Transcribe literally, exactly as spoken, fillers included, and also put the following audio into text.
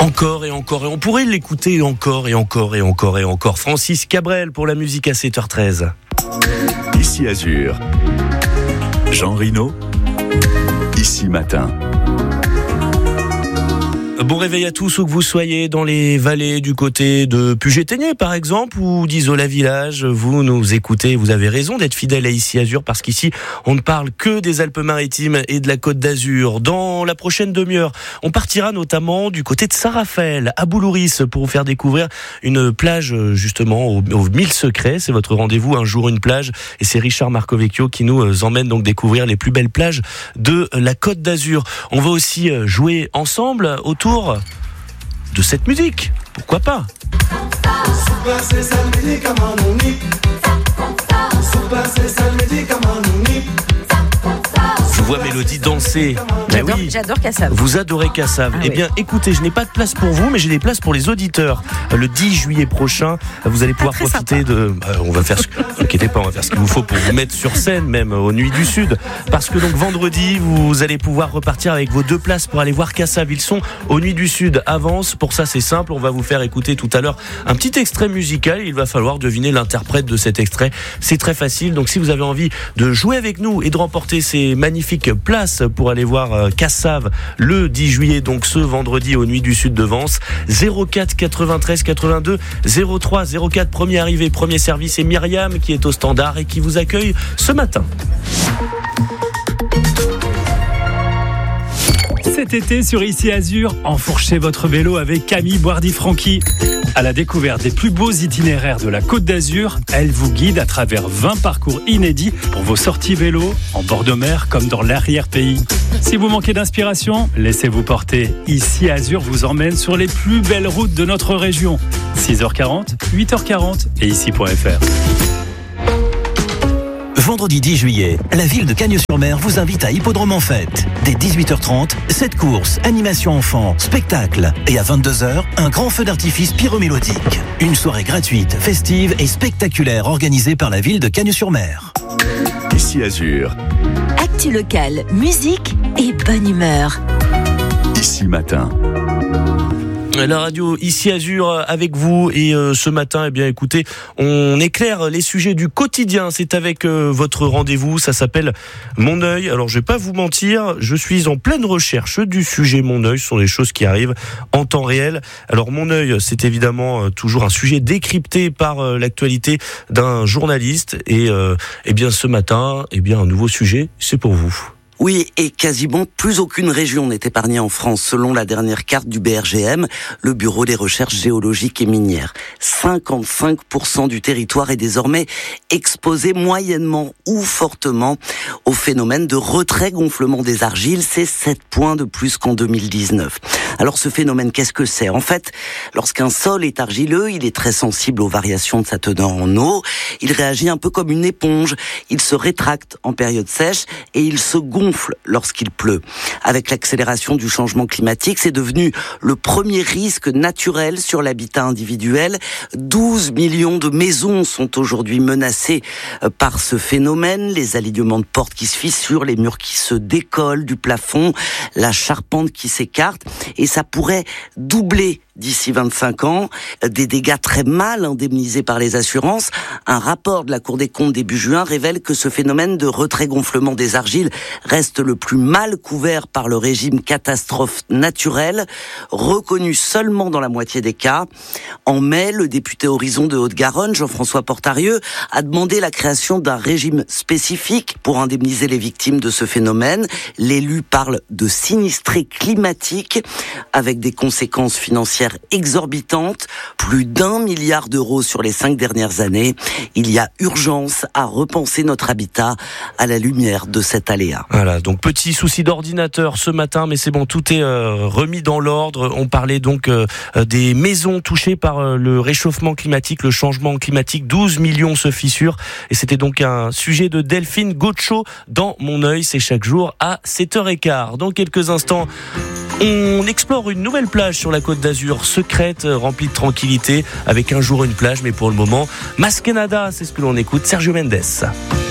Encore et encore, et on pourrait l'écouter encore et encore et encore et encore. Francis Cabrel pour la musique à sept heures treize. Ici Azur. Jean Rino. Ici Matin. Bon réveil à tous, où que vous soyez, dans les vallées du côté de Puget-Théniers par exemple, ou d'Isola Village, vous nous écoutez, vous avez raison d'être fidèle à Ici Azur, parce qu'ici on ne parle que des Alpes-Maritimes et de la Côte d'Azur. Dans la prochaine demi-heure, on partira notamment du côté de Saint-Raphaël, à Boulouris, pour vous faire découvrir une plage justement aux, aux mille secrets. C'est votre rendez-vous, un jour une plage, et c'est Richard Marcovecchio qui nous emmène donc découvrir les plus belles plages de la Côte d'Azur. On va aussi jouer ensemble autour de cette musique, pourquoi pas. Je vois Mélodie danser. J'adore, oui. j'adore Kassav. Vous adorez Kassav. Ah, eh oui. bien, écoutez, je n'ai pas de place pour vous, mais j'ai des places pour les auditeurs. Le dix juillet prochain, vous allez pouvoir Ah, très profiter sympa. de. Euh, on va faire ce que. Inquiétez pas, on va faire ce qu'il vous faut pour vous mettre sur scène, même aux Nuits du Sud. Parce que donc vendredi, vous allez pouvoir repartir avec vos deux places pour aller voir Kassav. Ils sont aux Nuits du Sud. Avance. Pour ça, c'est simple. On va vous faire écouter tout à l'heure un petit extrait musical. Il va falloir deviner l'interprète de cet extrait. C'est très facile. Donc, si vous avez envie de jouer avec nous et de remporter ces magnifiques places pour aller voir euh, Kassav le dix juillet, donc ce vendredi aux Nuits du Sud de Vence, zéro quatre quatre-vingt-treize quatre-vingt-deux zéro trois zéro quatre, premier arrivé, premier service, et Myriam qui est au standard et qui vous accueille ce matin. Cet été sur Ici Azur, enfourchez votre vélo avec Camille Boirdy-Franqui. À la découverte des plus beaux itinéraires de la Côte d'Azur, elle vous guide à travers vingt parcours inédits pour vos sorties vélo, en bord de mer comme dans l'arrière-pays. Si vous manquez d'inspiration, laissez-vous porter. Ici Azur vous emmène sur les plus belles routes de notre région. six heures quarante, huit heures quarante et ici point f r. Vendredi dix juillet, la ville de Cagnes-sur-Mer vous invite à Hippodrome en Fête. Dès dix-huit heures trente, cette course, animation enfants, spectacle. Et à vingt-deux heures, un grand feu d'artifice pyromélodique. Une soirée gratuite, festive et spectaculaire organisée par la ville de Cagnes-sur-Mer. Ici Azur. Actu locale, musique et bonne humeur. Ici Matin. La radio Ici Azur avec vous, et euh, ce matin, eh bien écoutez, on éclaire les sujets du quotidien. C'est avec euh, votre rendez-vous, ça s'appelle Mon œil. Alors je vais pas vous mentir, je suis en pleine recherche du sujet Mon œil. Ce sont des choses qui arrivent en temps réel. Alors Mon œil, c'est évidemment euh, toujours un sujet décrypté par euh, l'actualité d'un journaliste, et euh, eh bien ce matin, eh bien un nouveau sujet, c'est pour vous. Oui, et quasiment plus aucune région n'est épargnée en France, selon la dernière carte du B R G M, le Bureau des recherches géologiques et minières. cinquante-cinq pour cent du territoire est désormais exposé moyennement ou fortement au phénomène de retrait-gonflement des argiles. C'est sept points de plus qu'en deux mille dix-neuf. Alors ce phénomène, qu'est-ce que c'est ? En fait, lorsqu'un sol est argileux, il est très sensible aux variations de sa teneur en eau. Il réagit un peu comme une éponge. Il se rétracte en période sèche et il se gonfle lorsqu'il pleut. Avec l'accélération du changement climatique, c'est devenu le premier risque naturel sur l'habitat individuel. douze millions de maisons sont aujourd'hui menacées par ce phénomène. Les alignements de portes qui se fissurent, les murs qui se décollent du plafond, la charpente qui s'écarte, et ça pourrait doubler d'ici vingt-cinq ans, des dégâts très mal indemnisés par les assurances. Un rapport de la Cour des comptes début juin révèle que ce phénomène de retrait-gonflement des argiles reste le plus mal couvert par le régime catastrophe naturelle, reconnu seulement dans la moitié des cas. En mai, le député Horizon de Haute-Garonne, Jean-François Portarieux, a demandé la création d'un régime spécifique pour indemniser les victimes de ce phénomène. L'élu parle de sinistrés climatiques avec des conséquences financières exorbitante, plus d'un milliard d'euros sur les cinq dernières années. Il y a urgence à repenser notre habitat à la lumière de cet aléa. Voilà, donc petit souci d'ordinateur ce matin, mais c'est bon, tout est euh, remis dans l'ordre. On parlait donc euh, des maisons touchées par euh, le réchauffement climatique, le changement climatique. douze millions se fissurent, et c'était donc un sujet de Delphine Gaucho dans Mon œil. C'est chaque jour à sept heures quinze. Dans quelques instants, on explore une nouvelle plage sur la Côte d'Azur, secrète, remplie de tranquillité, avec un jour une plage, mais pour le moment, Maskenada, c'est ce que l'on écoute, Sergio Mendes.